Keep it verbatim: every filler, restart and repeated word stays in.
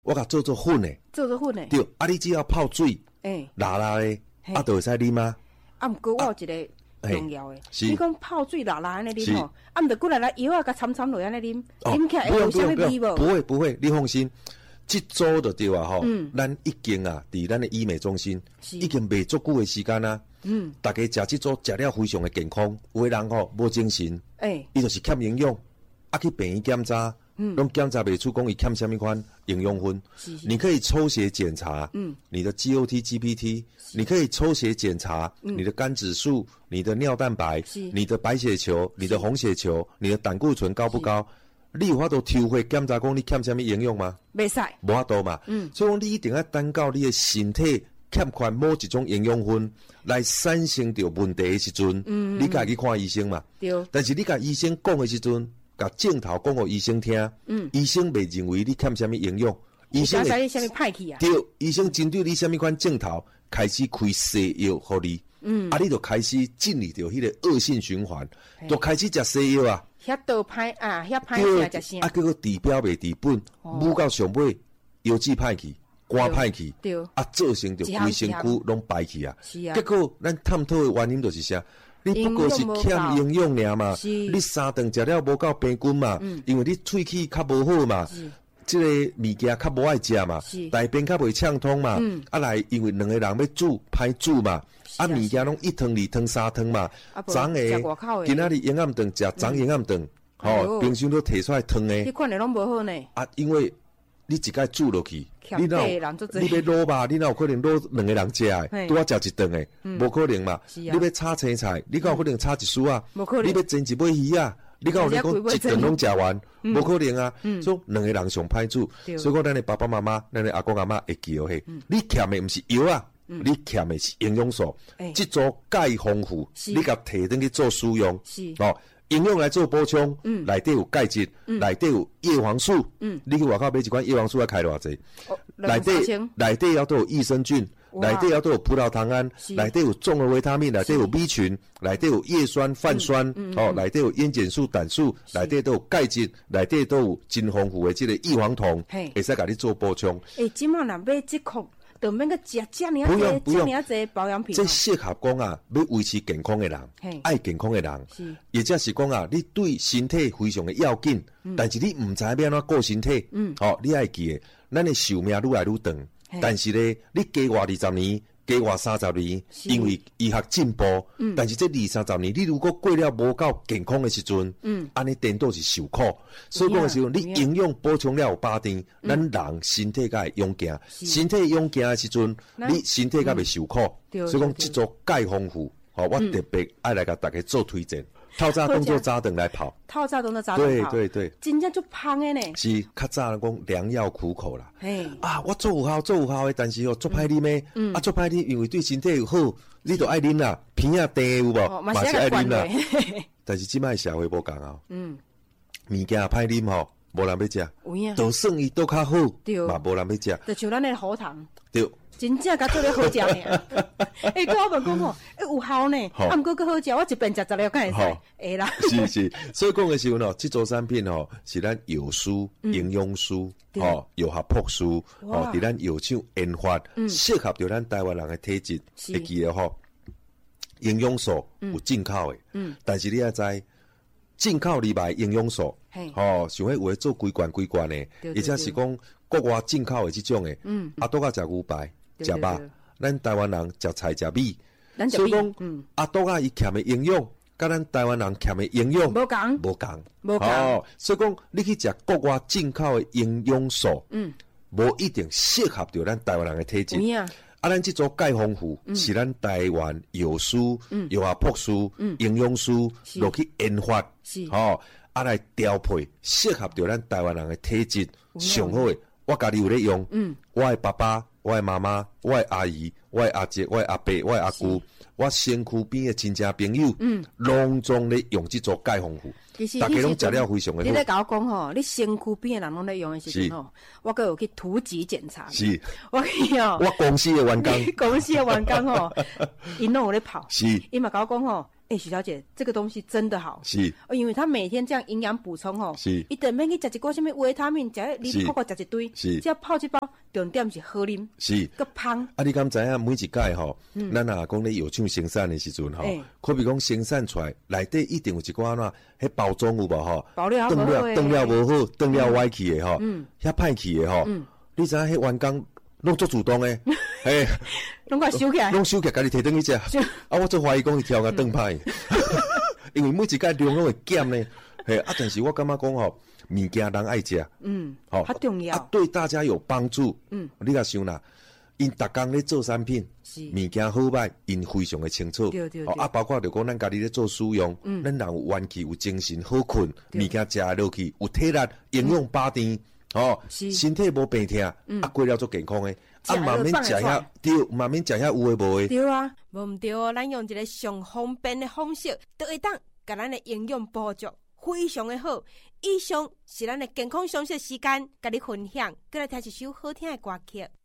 我甲做做粉的， 做做粉的。 对，啊，你只要泡水， 诶， 辣辣的，啊，就会使啉啊。 啊，毋过我有一个重要的，你讲泡水辣辣安尼啉吼，啊，毋着过来来药啊，甲掺掺落安尼啉，啉起来会有啥物味无？ 不会不会，你放心。这组就对啊吼，咱已经啊，伫咱的医美中心已经卖足久的时间啊。嗯，大家食这组食了非常的健康，有的人吼无精神，诶，伊就是欠营养，啊去病院检查，嗯，拢检查袂出讲伊欠什么款营养分。你可以抽血检查，嗯，你的 G O T、G P T， 你可以抽血检查你的肝指数、你的尿蛋白、你的白血球、你的红血球、你的胆固醇高不高？你有法度抽血检查讲你欠什么营养吗？ 袂使， 无法度嘛。嗯，所以讲你一定要等到你的身体欠缺某一种营养分来产生着问题的时阵，嗯，你家去看医生嘛。对。但是你甲医生讲的时阵，甲镜头讲给医生听，嗯，医生袂认为你欠什么营养，医生会什么歹去啊？ 对，医生针对你什么款镜头开始开西药给你，嗯，啊，你就开始进入着迄个恶性循环，就开始食西药啊。 遐倒歹啊，遐歹食食啥？ 啊，结果治标袂治本，愈到上尾腰子歹去，肝歹去，对，啊，造成着规身躯拢败去啊。是啊。结果咱探讨的原因就是啥？你不过是欠营养尔嘛，你三顿食了无够平均嘛，因为你喙齿较无好嘛，这个物件较无爱食嘛，大便较袂畅通嘛，啊来因为两个人要煮歹煮嘛。啊，物件拢一汤、二汤、三汤嘛，昨个今仔日营养顿食昨营养顿，吼，冰箱都摕出来汤诶。 你看的拢无好呢。 啊，因为你一概煮落去，你哪你要卤吧，你哪有可能卤两个人食诶？拄啊食一顿诶，无可能嘛。你要炒青菜，你敢有可能炒一丝啊？无可能。你要煎一尾鱼啊？你敢有可能讲一顿拢食完？无可能啊。所以两个人上歹煮，所以讲咱的爸爸妈妈、咱的阿公阿嬷会记哦嘿。你欠的毋是药啊。嗯、你欠的是营养素，欸、这组钙丰富，你甲摕登去做使用，哦，营养来做补充，嗯，内底有钙质，嗯，内底有叶黄素，嗯，你去外口买一罐叶黄素要开偌济？内底内底要都有益生菌，内底要都有葡萄糖胺，内底有综合维他命，内底有 B 群，内底有叶酸、泛酸，嗯嗯、哦，内底有烟碱素、胆素，内底都有钙质，内底都有真丰富的这个异黄酮，会使甲你做补充。 诶、欸，即满若买即颗。就免个食遮尔不用不用这保养品， 这适合讲啊，要维持健康的人，爱健康的人，是，也就是讲啊，你对身体非常的要紧，嗯、但是你唔知要安怎顾身体，嗯，好、哦，你爱记的，咱的寿命愈来愈长，但是咧，你加活二十年，加活三十年，因为医学进步，嗯，但是这二三十年，你如果过了无够健康的时阵，嗯，安尼颠倒是受苦，所以讲的时候，你营养补充了有饱定，咱、嗯、人身体才会勇健，身体勇健的时阵，你身体才袂受苦，嗯、所以讲这组钙丰富，好、哦，我特别爱来甲大家做推荐。透早当做早顿来跑， 透早当做早顿跑， 对对对， 真正就胖的呢。 是，较早讲良药苦口啦。嘿，啊，我做有效，做有效的，但是哦，做歹啉的，嗯、啊，做歹啉，因为对身体有好，你就爱啉啦，片啊低有无？嘛是爱啉啦。但是即摆社会无共啊，嗯，物件歹啉吼，无人要食，有影，就算伊都较好，嘛无人要食。 就像咱的喉糖， 对。 真正甲做咧好食呢，诶，跟我问讲吼，诶有效呢，啊，毋过更好食，我一边食十粒敢会使，会啦。 是是，所以讲的时候呢，这组产品吼是咱药蔬、营养素、吼药学朴素，吼伫咱药厂研发，适合着咱台湾人的体质，会记得吼。营养素有进口的，嗯，但是你要知进口里边营养素，吼，想要有诶做规罐规罐的，而且是讲国外进口的这种的，嗯，啊，都甲食牛排。食肉，咱台湾人食菜食米，所以讲，嗯，阿多啊伊欠的营养，甲咱台湾人欠的营养无共， 无共， 无共。 哦，所以讲，你去食国外进口的营养素，嗯，无一定适合着咱台湾人的体质。啊，啊，咱这组钙丰富是咱台湾药蔬、药学朴素、营养素落去研发，是，哦，啊来调配适合着咱台湾人的体质上好的。我家己有咧用，嗯，我的爸爸。我的妈妈、我的阿姨、我的阿姐、我的阿伯、我的阿姑，我身躯边的亲戚朋友，嗯，拢总咧用这组钙丰富，大家拢食了非常的好。 你咧甲我讲吼，你身躯边的人拢咧用的时阵吼，我阁有去突击检查， 是， 我去哦， 我公司的员工， 公司的员工吼，因拢有咧跑， 是， 伊嘛甲我讲吼。 哎、欸，许小姐，这个东西真的好， 是， 因为他每天这样营养补充吼， 是， 一顿免去食一个什么维他命，食你泡泡食一堆， 是， 只要泡一包，重点是好啉， 是， 个香。 啊，你敢知影每一届吼，咱若讲咧药厂生产的时阵吼，可比讲生产出来内底一定有一寡呐，迄包装有无吼？ 包料冻料冻料无好，冻料歪去的吼，遐歹去的吼，你知影迄员工拢做主动诶，嘿， 拢快收起来， 拢收起来，家己摕转去食。啊，我做怀疑讲伊挑个顿歹，因为每一届量拢会减呢。嘿，啊，但是我感觉讲吼，物件人爱食， 嗯，好，较重要， 啊，对大家有帮助。嗯，你甲想啦，因逐工咧做产品，物件好歹，因非常的清楚。 对对对。啊，包括着讲咱家己咧做使用，嗯，咱人有元气，有精神，好困，物件食落去有体力，营养饱甜。哦，身体无病痛，嗯、啊，过了做健康诶，啊，慢慢食遐对，慢慢食遐有诶无诶。 对啊，无毋对哦，咱用一个上方便诶方式，都会当甲咱诶营养补足，非常诶好。以上是咱诶健康常识时间，甲你分享，过来听一首好听诶歌曲。